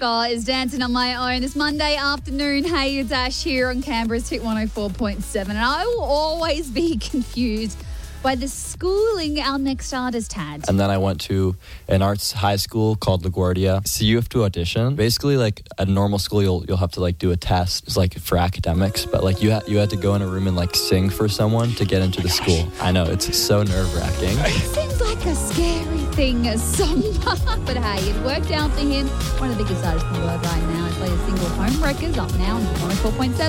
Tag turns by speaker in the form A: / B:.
A: Walker is Dancing on My Own this Monday afternoon. Hey, it's Ash here on Canberra's Hit 104.7. And I will always be confused by the schooling our next artist had.
B: And then I went to an arts high school called LaGuardia. So you have to audition. Basically, like at a normal school, you'll have to like do a test. It's like for academics, but like you had to go in a room and like sing for someone to get into the school. I know, it's so nerve-wracking.
A: It seems like a scary thing, but hey, it worked out for him. One of the biggest artists in the world right now. His latest single, Homewreckers, up now on 104.7.